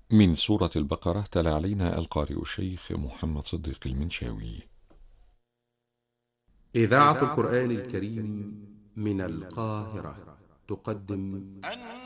من سورة البقرة تلا علينا القارئ الشيخ محمد صديق المنشاوي. إذاعة القرآن الكريم من القاهرة تقدم